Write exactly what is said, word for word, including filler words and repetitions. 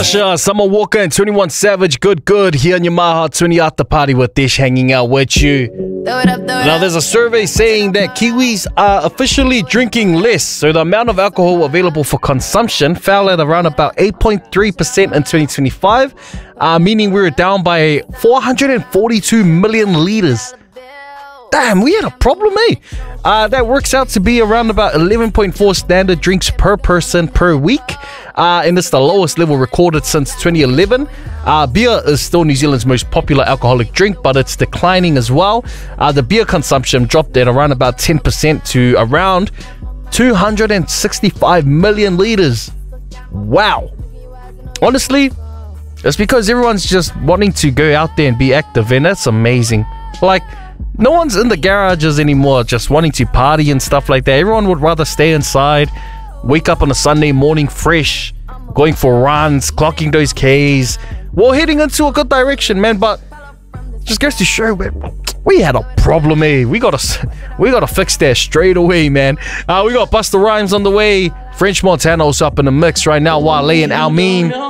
Usher, Summer Walker, and twenty-one Savage, Good Good, here on your My Hot twenty after party with Dish hanging out with you. Now, there's a survey saying that Kiwis are officially drinking less, so the amount of alcohol available for consumption fell at around about eight point three percent in twenty twenty-five, uh, meaning we were down by four hundred forty-two million litres. Damn, we had a problem, eh? Uh, that works out to be around about eleven point four standard drinks per person per week. Uh, and it's the lowest level recorded since twenty eleven. Uh, beer is still New Zealand's most popular alcoholic drink, but it's declining as well. Uh, the beer consumption dropped at around about ten percent to around two hundred sixty-five million litres. Wow. Honestly, it's because everyone's just wanting to go out there and be active, and that's amazing. Like, no one's in the garages anymore just wanting to party and stuff like that. Everyone would rather stay inside, wake up on a Sunday morning fresh, going for runs, clocking those Ks. We're heading into a good direction, man, but just goes to show, man, we had a problem, eh? We gotta, we gotta fix that straight away, man. Uh, we got Busta Rhymes on the way. French Montano's up in the mix right now. Wale and Almin.